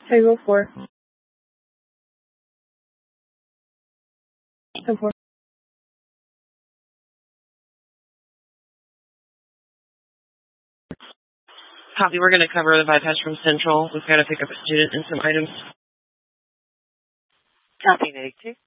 Table 4. Table 4. Copy, we're going to cover the bypass from Central. We've got to pick up a student and some items. Copy, negative.